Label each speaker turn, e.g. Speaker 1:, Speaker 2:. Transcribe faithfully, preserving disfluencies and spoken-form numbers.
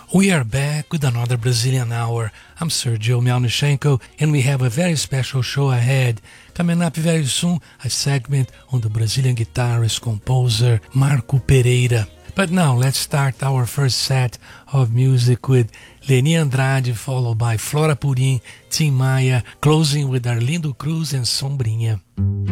Speaker 1: We are back with another Brazilian Hour. I'm Sergio Melnichenko, and we have a very special show ahead. Coming up very soon, a segment on the Brazilian guitarist composer Marco Pereira. But now let's start our first set of music with Leni Andrade, followed by Flora Purim, Tim Maia, closing with Arlindo Cruz and Sombrinha.